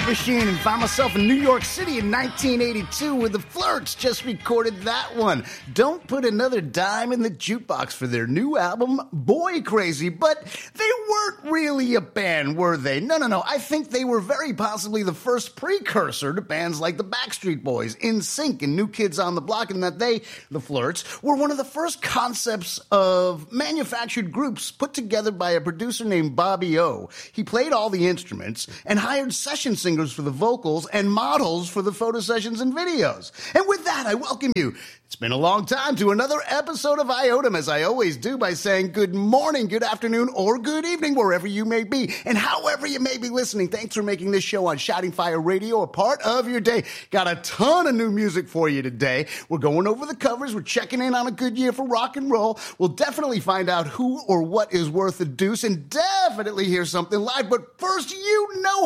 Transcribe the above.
Time Machine and found myself in New York City in 1982 where the Flirts just recorded that one. Don't Put Another Dime in the Jukebox for their new album, Boy Crazy. But they weren't really a band, were they? No. I think they were very possibly the first precursor to bands like the Backstreet Boys, NSYNC, and New Kids on the Block, and that they, the Flirts, were one of the first concepts of manufactured groups put together by a producer named Bobby O. He played all the instruments and hired session singers for the vocals and models for the photo sessions and videos. And with that, I welcome you. It's been a long time to another episode of IOTM, as I always do by saying good morning, good afternoon, or good evening, wherever you may be. And however you may be listening, thanks for making this show on Shouting Fire Radio a part of your day. Got a ton of new music for you today. We're going over the covers. We're checking in on a good year for rock and roll. We'll definitely find out who or what is worth a deuce and definitely hear something live. But first, you know